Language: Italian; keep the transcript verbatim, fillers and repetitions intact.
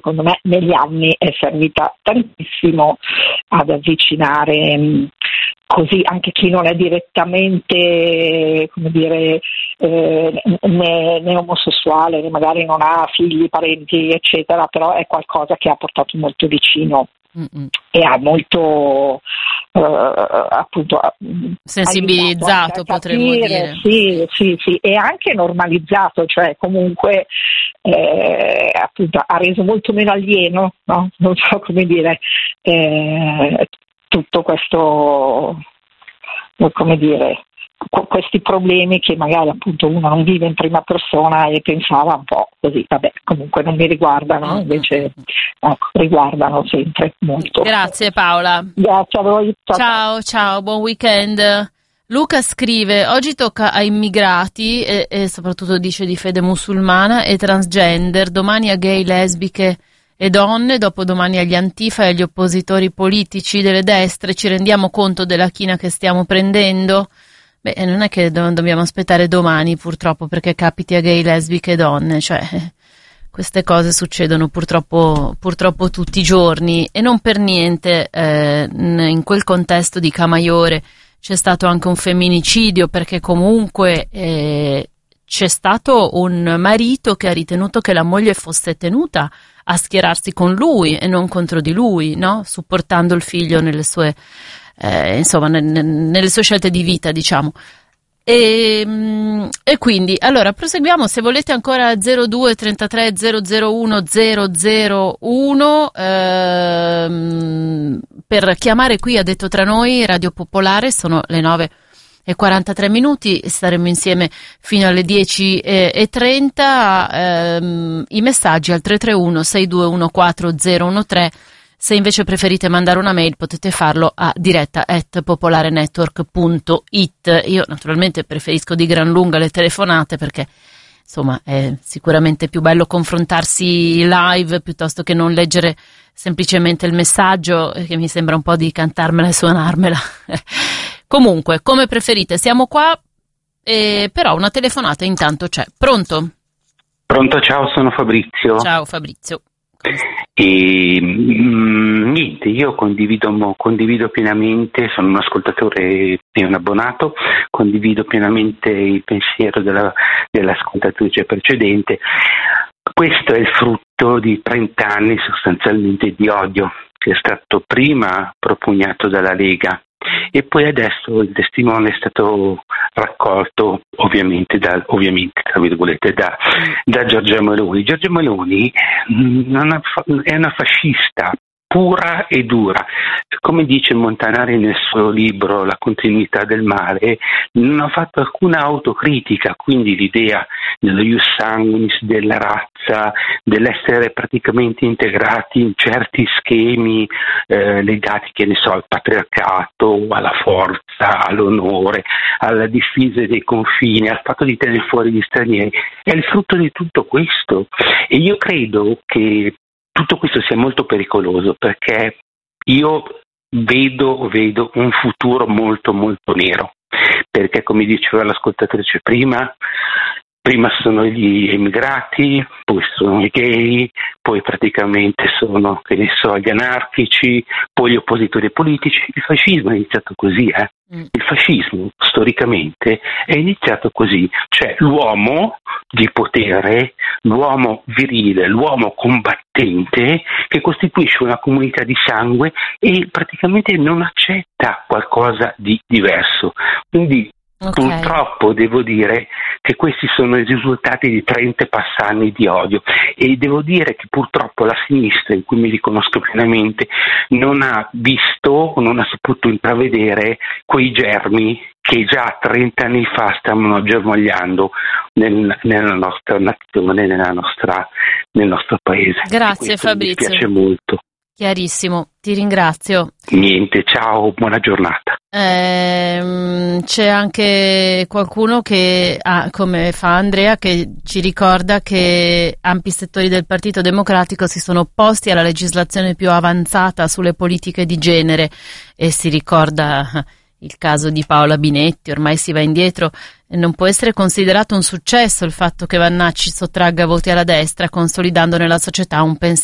secondo me negli anni è servita tantissimo ad avvicinare mh, così anche chi non è direttamente, come dire, eh, né, né omosessuale, né magari non ha figli, parenti, eccetera, però è qualcosa che ha portato molto vicino. Mm-mm. E ha molto uh, appunto sensibilizzato, potremmo dire. Sì, sì, sì, e anche normalizzato, cioè comunque eh, appunto ha reso molto meno alieno, no? Non so come dire, eh, tutto questo, come dire, questi problemi che magari appunto uno non vive in prima persona e pensava un po' così, vabbè, comunque non mi riguardano, invece ecco, riguardano sempre molto. Grazie Paola. Grazie a voi. Ciao, ciao, ciao, buon weekend. Luca scrive: oggi tocca a immigrati e, e soprattutto dice di fede musulmana e transgender, domani a gay, lesbiche e donne, dopodomani agli antifa e agli oppositori politici delle destre. Ci rendiamo conto della china che stiamo prendendo? Beh, non è che do- dobbiamo aspettare domani, purtroppo, perché capiti a gay, lesbiche e donne, cioè queste cose succedono purtroppo, purtroppo tutti i giorni, e non per niente eh, in quel contesto di Camaiore c'è stato anche un femminicidio, perché comunque eh, c'è stato un marito che ha ritenuto che la moglie fosse tenuta a schierarsi con lui e non contro di lui, no? Supportando il figlio nelle sue Eh, insomma ne, ne, nelle sue scelte di vita, diciamo. E, e quindi allora proseguiamo. Se volete ancora zero due trentatré zero zero uno zero zero uno ehm, per chiamare qui a Detto Tra Noi, Radio Popolare. Sono le nove e quarantatré minuti, staremo insieme fino alle dieci e trenta. Ehm, i messaggi al tre tre uno sei due uno quattro zero uno tre. Se invece preferite mandare una mail potete farlo a diretta at popolarenetwork punto it. Io naturalmente preferisco di gran lunga le telefonate, perché insomma è sicuramente più bello confrontarsi live piuttosto che non leggere semplicemente il messaggio, che mi sembra un po' di cantarmela e suonarmela. Comunque, come preferite, siamo qua, eh, però una telefonata intanto c'è. Pronto? Pronto, ciao, sono Fabrizio. Ciao Fabrizio. E mh, niente, io condivido, condivido pienamente, sono un ascoltatore e un abbonato, condivido pienamente il pensiero della, dell'ascoltatrice precedente. Questo è il frutto di trenta anni sostanzialmente di odio, che è stato prima propugnato dalla Lega e poi adesso il testimone è stato raccolto ovviamente, da, ovviamente tra virgolette, da, da Giorgia Meloni. Giorgia Meloni non è una fascista pura e dura. Come dice Montanari nel suo libro La continuità del male, non ha fatto alcuna autocritica, quindi l'idea dello ius sanguinis, della razza, dell'essere praticamente integrati in certi schemi eh, legati, che ne so, al patriarcato, alla forza, all'onore, alla difesa dei confini, al fatto di tenere fuori gli stranieri, è il frutto di tutto questo. E io credo che tutto questo sia molto pericoloso, perché io vedo, vedo un futuro molto molto nero, perché come diceva l'ascoltatrice prima, prima sono gli immigrati, poi sono i gay, poi praticamente sono, che ne so, gli anarchici, poi gli oppositori politici. Il fascismo è iniziato così, eh? Mm. Il fascismo storicamente è iniziato così, cioè l'uomo di potere, l'uomo virile, l'uomo combattente che costituisce una comunità di sangue e praticamente non accetta qualcosa di diverso. Quindi okay, purtroppo devo dire che questi sono i risultati di trenta anni di odio, e devo dire che purtroppo la sinistra, in cui mi riconosco pienamente, non ha visto o non ha saputo intravedere quei germi che già trenta anni fa stavano germogliando nel, nella nostra nazione, nella nostra, nel nostro paese. Grazie Fabrizio. Mi piace molto. Chiarissimo, ti ringrazio. Niente, ciao, buona giornata. Eh, c'è anche qualcuno che, ah, come fa Andrea, che ci ricorda che ampi settori del Partito Democratico si sono opposti alla legislazione più avanzata sulle politiche di genere, e si ricorda il caso di Paola Binetti. Ormai si va indietro. Non può essere considerato un successo il fatto che Vannacci sottragga voti alla destra, consolidando nella società un pensiero